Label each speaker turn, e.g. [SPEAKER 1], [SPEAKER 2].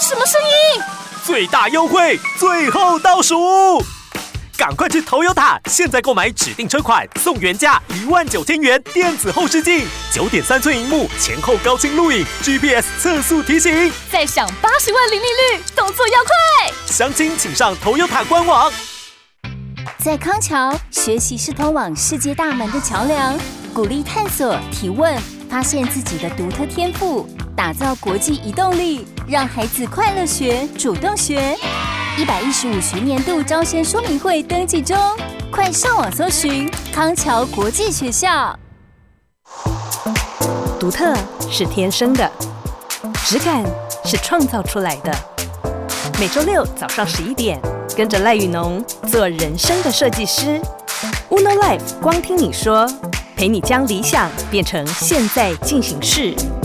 [SPEAKER 1] 什么声音？
[SPEAKER 2] 最大优惠，最后倒数！赶快去Toyota，现在购买指定车款送原价19000元电子后视镜，9.3寸萤幕，前后高清录影 ，GPS 测速提醒，
[SPEAKER 1] 再享80万零利率，动作要快！
[SPEAKER 2] 详情请上Toyota官网。
[SPEAKER 3] 在康桥，学习是通往世界大门的桥梁，鼓励探索、提问，发现自己的独特天赋，打造国际移动力，让孩子快乐学、主动学。115学年度招生说明会登记中，快上网搜寻康桥国际学校。
[SPEAKER 4] 独特是天生的，质感是创造出来的。每周六早上11点，跟着赖宇农做人生的设计师。Uno Life 光听你说，陪你将理想变成现在进行式。